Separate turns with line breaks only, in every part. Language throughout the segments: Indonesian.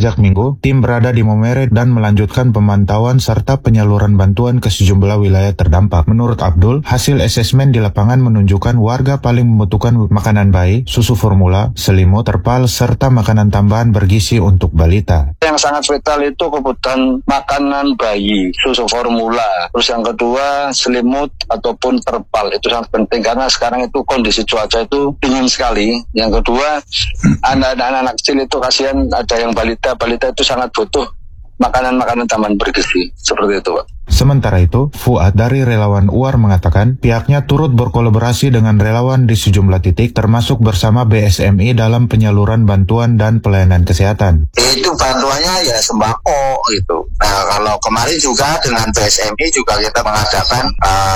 Sejak Minggu, tim berada di Momere dan melanjutkan pemantauan serta penyaluran bantuan ke sejumlah wilayah terdampak. Menurut Abdul, hasil asesmen di lapangan menunjukkan warga paling membutuhkan makanan bayi, susu formula, selimut, terpal, serta makanan tambahan bergizi untuk balita.
Yang sangat vital itu kebutuhan makanan bayi, susu formula. Terus yang kedua, selimut ataupun terpal. Itu sangat penting karena sekarang itu kondisi cuaca itu dingin sekali. Yang kedua, anak-anak kecil itu kasihan, ada yang balita itu sangat butuh makanan-makanan tambahan bergizi. Seperti itu, Pak.
Sementara itu, Fuad dari Relawan UAR mengatakan pihaknya turut berkolaborasi dengan relawan di sejumlah titik termasuk bersama BSMI dalam penyaluran bantuan dan pelayanan kesehatan.
Itu bantuannya ya sembako gitu. Nah, kalau kemarin juga dengan BSMI juga kita mengadakan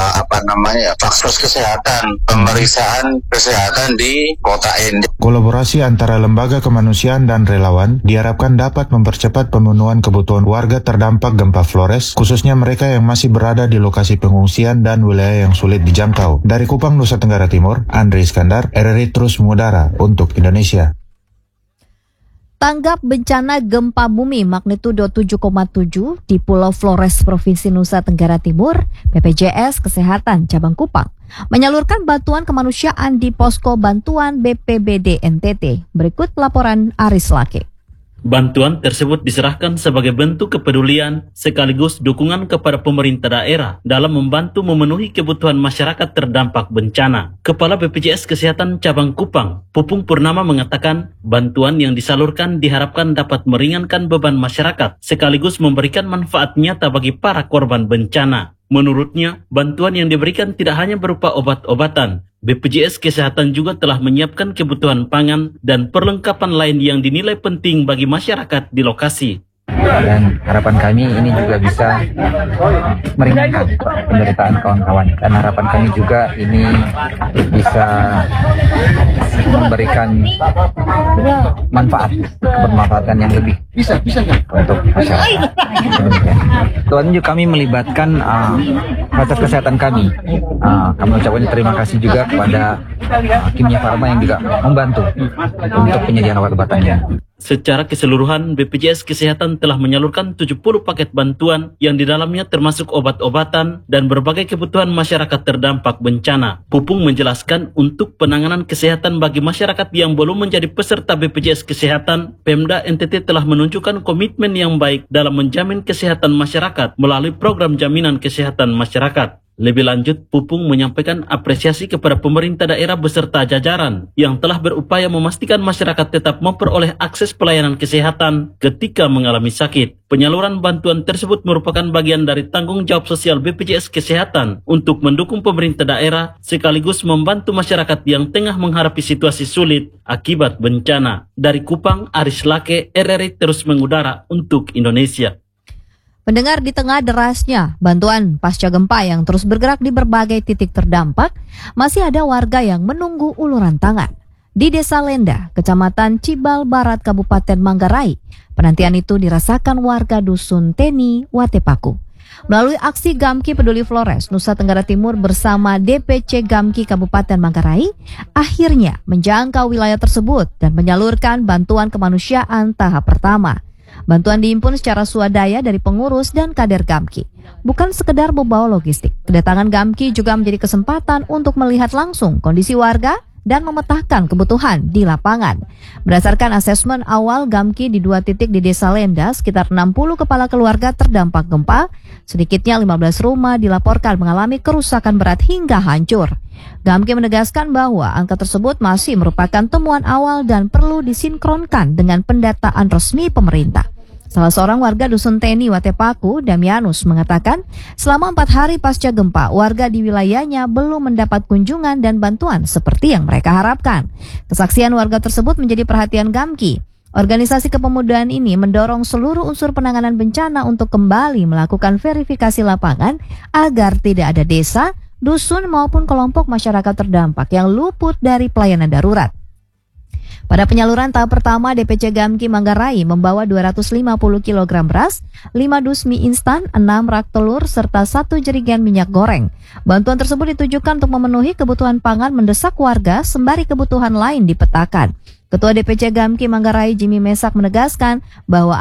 vaksin kesehatan, pemeriksaan kesehatan di kota ini.
Kolaborasi antara lembaga kemanusiaan dan relawan diharapkan dapat mempercepat pemenuhan kebutuhan warga terdampak gempa Flores, khususnya mereka yang masih berada di lokasi pengungsian dan wilayah yang sulit dijangkau. Dari Kupang, Nusa Tenggara Timur, Andri Iskandar, RRI terus mengudara untuk Indonesia.
Tanggap bencana gempa bumi magnitudo 7,7 di Pulau Flores, Provinsi Nusa Tenggara Timur, BPJS Kesehatan Cabang Kupang menyalurkan bantuan kemanusiaan di posko bantuan BPBD NTT. Berikut laporan Aris Lake.
Bantuan tersebut diserahkan sebagai bentuk kepedulian sekaligus dukungan kepada pemerintah daerah dalam membantu memenuhi kebutuhan masyarakat terdampak bencana. Kepala BPJS Kesehatan Cabang Kupang, Pupung Purnama mengatakan bantuan yang disalurkan diharapkan dapat meringankan beban masyarakat sekaligus memberikan manfaat nyata bagi para korban bencana. Menurutnya, bantuan yang diberikan tidak hanya berupa obat-obatan. BPJS Kesehatan juga telah menyiapkan kebutuhan pangan dan perlengkapan lain yang dinilai penting bagi masyarakat di lokasi.
Dan harapan kami ini juga bisa meringankan penderitaan kawan-kawan. Dan harapan kami juga ini bisa memberikan manfaat, bermanfaatan yang lebih untuk masyarakat. Tuhan juga kami melibatkan fasilitas kesehatan kami. Kami ucapkan terima kasih juga kepada Kimia Farma yang juga membantu untuk penyediaan obat-obatannya.
Secara keseluruhan, BPJS Kesehatan telah menyalurkan 70 paket bantuan yang di dalamnya termasuk obat-obatan dan berbagai kebutuhan masyarakat terdampak bencana. Pupung menjelaskan untuk penanganan kesehatan bagi masyarakat yang belum menjadi peserta BPJS Kesehatan, Pemda NTT telah menunjukkan komitmen yang baik dalam menjamin kesehatan masyarakat melalui program jaminan kesehatan masyarakat. Lebih lanjut, Pupung menyampaikan apresiasi kepada pemerintah daerah beserta jajaran yang telah berupaya memastikan masyarakat tetap memperoleh akses pelayanan kesehatan ketika mengalami sakit. Penyaluran bantuan tersebut merupakan bagian dari tanggung jawab sosial BPJS Kesehatan untuk mendukung pemerintah daerah sekaligus membantu masyarakat yang tengah menghadapi situasi sulit akibat bencana. Dari Kupang, Aris Lake, RRI terus mengudara untuk Indonesia.
Mendengar di tengah derasnya bantuan pasca gempa yang terus bergerak di berbagai titik terdampak, masih ada warga yang menunggu uluran tangan. Di Desa Lenda, Kecamatan Cibal Barat, Kabupaten Manggarai, penantian itu dirasakan warga Dusun Teni, Watepaku. Melalui aksi Gamki Peduli Flores, Nusa Tenggara Timur bersama DPC Gamki Kabupaten Manggarai, akhirnya menjangkau wilayah tersebut dan menyalurkan bantuan kemanusiaan tahap pertama. Bantuan dihimpun secara swadaya dari pengurus dan kader Gamki. Bukan sekedar membawa logistik, kedatangan Gamki juga menjadi kesempatan untuk melihat langsung kondisi warga dan memetakan kebutuhan di lapangan. Berdasarkan asesmen awal Gamki di 2 titik di Desa Lenda, sekitar 60 kepala keluarga terdampak gempa, sedikitnya 15 rumah dilaporkan mengalami kerusakan berat hingga hancur. Gamki menegaskan bahwa angka tersebut masih merupakan temuan awal dan perlu disinkronkan dengan pendataan resmi pemerintah. Salah seorang warga Dusun Teni, Watepaku, Damianus, mengatakan selama 4 hari pasca gempa, warga di wilayahnya belum mendapat kunjungan dan bantuan seperti yang mereka harapkan. Kesaksian warga tersebut menjadi perhatian Gamki. Organisasi kepemudaan ini mendorong seluruh unsur penanganan bencana untuk kembali melakukan verifikasi lapangan agar tidak ada desa, dusun maupun kelompok masyarakat terdampak yang luput dari pelayanan darurat. Pada penyaluran tahap pertama, DPC Gamki Manggarai membawa 250 kg beras, 5 dus mie instan, 6 rak telur, serta 1 jerigen minyak goreng. Bantuan tersebut ditujukan untuk memenuhi kebutuhan pangan mendesak warga sembari kebutuhan lain dipetakan. Ketua DPC Gamki Manggarai Jimmy Mesak menegaskan bahwa